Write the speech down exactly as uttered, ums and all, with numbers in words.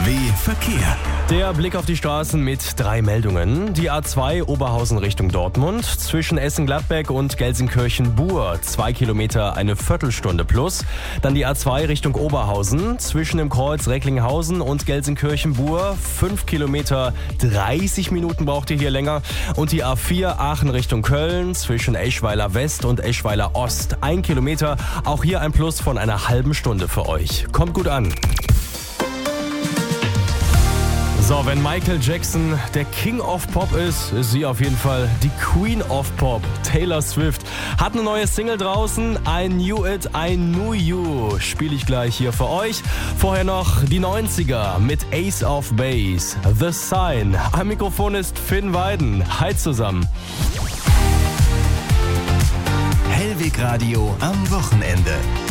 W Verkehr. Der Blick auf die Straßen mit drei Meldungen. Die A zwei Oberhausen Richtung Dortmund. Zwischen Essen-Gladbeck und Gelsenkirchen-Buhr. Zwei Kilometer, eine Viertelstunde plus. Dann die A zwei Richtung Oberhausen. Zwischen dem Kreuz Recklinghausen und Gelsenkirchen-Buhr. Fünf Kilometer, dreißig Minuten braucht ihr hier länger. Und die A vier Aachen Richtung Köln. Zwischen Eschweiler West und Eschweiler Ost. Ein Kilometer. Auch hier ein Plus von einer halben Stunde für euch. Kommt gut an. So, wenn Michael Jackson der King of Pop ist, ist sie auf jeden Fall die Queen of Pop. Taylor Swift hat eine neue Single draußen. I Knew It, I Knew You. Spiele ich gleich hier für euch. Vorher noch die neunziger mit Ace of Base. The Sign. Am Mikrofon ist Finn Weiden. Hi zusammen. Hellweg Radio am Wochenende.